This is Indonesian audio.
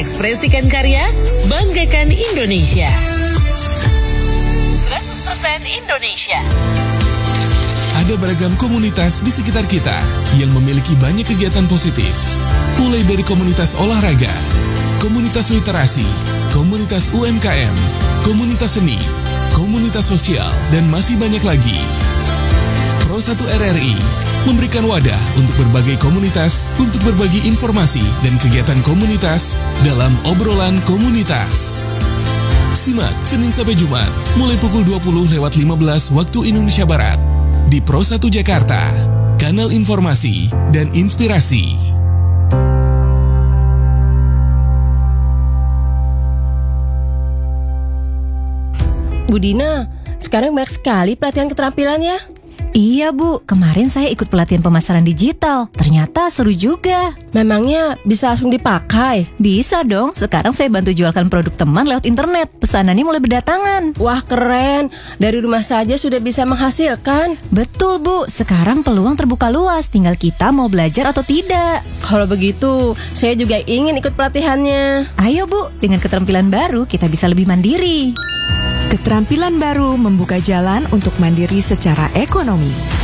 Ekspresikan karya, banggakan Indonesia. 100% Indonesia. Ada beragam komunitas di sekitar kita yang memiliki banyak kegiatan positif. Mulai dari komunitas olahraga, komunitas literasi, komunitas UMKM, komunitas seni, komunitas sosial, dan masih banyak lagi. Pro 1 RRI memberikan wadah untuk berbagai komunitas untuk berbagi informasi dan kegiatan komunitas dalam obrolan komunitas. Simak Senin sampai Jumat mulai pukul 20.15 waktu Indonesia Barat di Pro 1 Jakarta, kanal informasi dan inspirasi. Bu Dina, sekarang banyak sekali pelatihan keterampilan ya? Iya Bu, kemarin saya ikut pelatihan pemasaran digital. Ternyata seru juga. Memangnya bisa langsung dipakai? Bisa dong, sekarang saya bantu jualkan produk teman lewat internet. Pesanannya mulai berdatangan. Wah keren, dari rumah saja sudah bisa menghasilkan. Betul Bu, sekarang peluang terbuka luas. Tinggal kita mau belajar atau tidak. Kalau begitu, saya juga ingin ikut pelatihannya. Ayo Bu, dengan keterampilan baru kita bisa lebih mandiri. Keterampilan baru membuka jalan untuk mandiri secara ekonomi.